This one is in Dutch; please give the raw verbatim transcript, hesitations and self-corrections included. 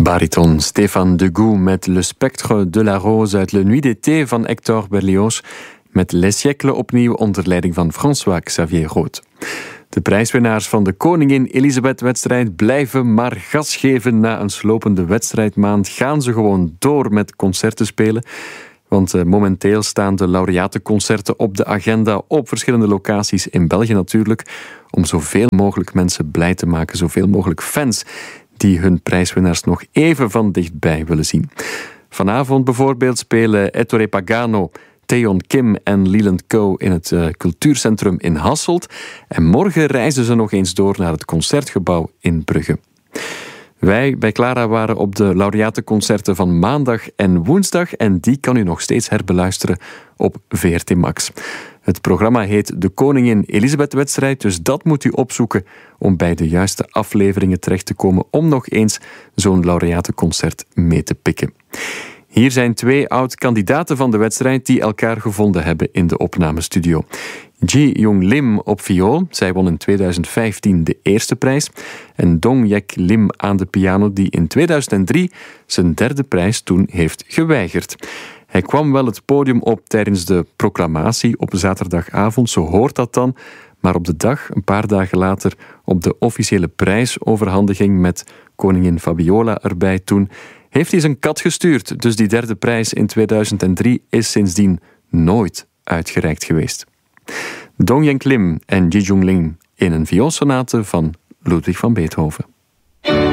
Bariton Stéphane Degout met Le Spectre de la Rose uit Le Nuit d'été van Hector Berlioz, met Les Siècles opnieuw onder leiding van François Xavier Roth. De prijswinnaars van de Koningin Elisabeth-wedstrijd blijven maar gas geven. Na een slopende wedstrijdmaand gaan ze gewoon door met concerten spelen. Want uh, momenteel staan de laureatenconcerten op de agenda op verschillende locaties in België natuurlijk, om zoveel mogelijk mensen blij te maken, zoveel mogelijk fans die hun prijswinnaars nog even van dichtbij willen zien. Vanavond bijvoorbeeld spelen Ettore Pagano, Theon Kim en Leland Coe in het uh, cultuurcentrum in Hasselt. En morgen reizen ze nog eens door naar het Concertgebouw in Brugge. Wij bij Clara waren op de laureatenconcerten van maandag en woensdag en die kan u nog steeds herbeluisteren op V R T Max. Het programma heet De Koningin Elisabeth-wedstrijd, dus dat moet u opzoeken om bij de juiste afleveringen terecht te komen om nog eens zo'n laureatenconcert mee te pikken. Hier zijn twee oud-kandidaten van de wedstrijd die elkaar gevonden hebben in de opnamestudio. Ji-Young Lim op viool, zij won in tweeduizend vijftien de eerste prijs. En Dong-Yek Lim aan de piano, die in tweeduizend drie zijn derde prijs toen heeft geweigerd. Hij kwam wel het podium op tijdens de proclamatie op zaterdagavond, zo hoort dat dan. Maar op de dag, een paar dagen later, op de officiële prijsoverhandiging met koningin Fabiola erbij toen, heeft hij zijn kat gestuurd. Dus die derde prijs in tweeduizend drie is sindsdien nooit uitgereikt geweest. Dong-Yek Lim en Ji-Young Lim in een vioolsonate van Ludwig van Beethoven.